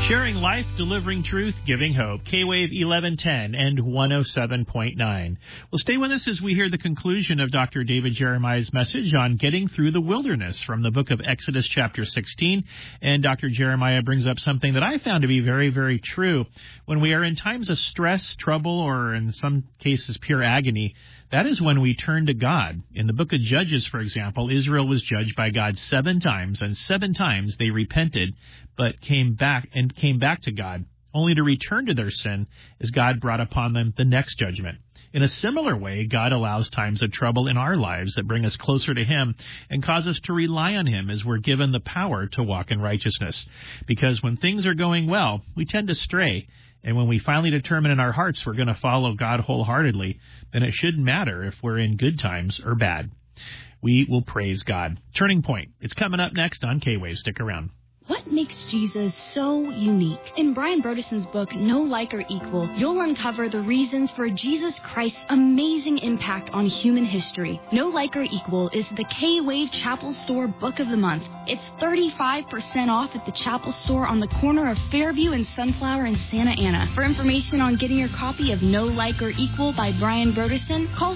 Sharing life, delivering truth, giving hope. K-Wave 1110 and 107.9. Well, stay with us as we hear the conclusion of Dr. David Jeremiah's message on getting through the wilderness from the book of Exodus chapter 16. And Dr. Jeremiah brings up something that I found to be very, very true. When we are in times of stress, trouble, or in some cases pure agony, that is when we turn to God. In the book of Judges, for example, Israel was judged by God 7 times, and 7 times they repented, but came back to God, only to return to their sin as God brought upon them the next judgment. In a similar way, God allows times of trouble in our lives that bring us closer to Him and cause us to rely on Him as we're given the power to walk in righteousness. Because when things are going well, we tend to stray. And when we finally determine in our hearts we're going to follow God wholeheartedly, then it shouldn't matter if we're in good times or bad. We will praise God. Turning Point. It's coming up next on K-Wave. Stick around. What makes Jesus so unique? In Brian Brodesson's book, No Like or Equal, you'll uncover the reasons for Jesus Christ's amazing impact on human history. No Like or Equal is the K-Wave Chapel Store Book of the Month. It's 35% off at the Chapel Store on the corner of Fairview and Sunflower in Santa Ana. For information on getting your copy of No Like or Equal by Brian Brodesson, call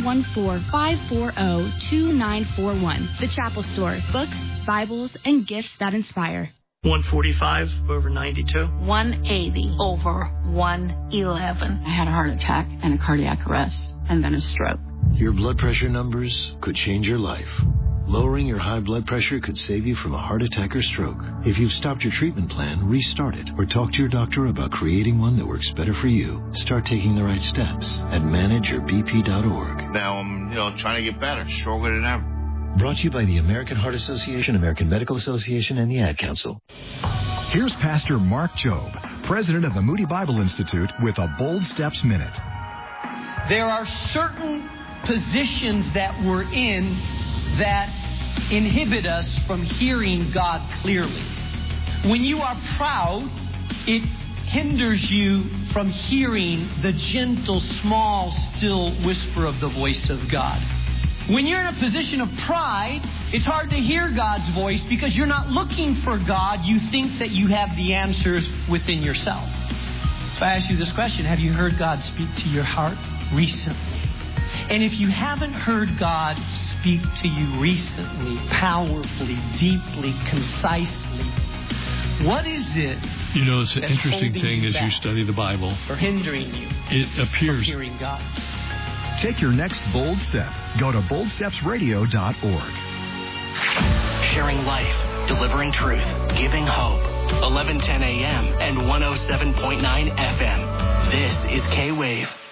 714-540-2941. The Chapel Store. Books, Bibles, and gifts that inspire. 145 over 92. 180 over 111. I had a heart attack and a cardiac arrest and then a stroke. Your blood pressure numbers could change your life. Lowering your high blood pressure could save you from a heart attack or stroke. If you've stopped your treatment plan, restart it or talk to your doctor about creating one that works better for you. Start taking the right steps at manageyourbp.org. Now I'm, trying to get better, stronger than ever. Brought to you by the American Heart Association, American Medical Association, and the Ad Council. Here's Pastor Mark Jobe, president of the Moody Bible Institute, with a Bold Steps Minute. There are certain positions that we're in that inhibit us from hearing God clearly. When you are proud, it hinders you from hearing the gentle, small, still whisper of the voice of God. When you're in a position of pride, it's hard to hear God's voice because you're not looking for God. You think that you have the answers within yourself. So I ask you this question. Have you heard God speak to your heart recently? And if you haven't heard God speak to you recently, powerfully, deeply, concisely, what is it? It's an interesting thing as you study the Bible. For hindering you. It appears. From hearing God. Take your next bold step. Go to boldstepsradio.org. Sharing life, delivering truth, giving hope. 1110 a.m. and 107.9 FM. This is K-Wave.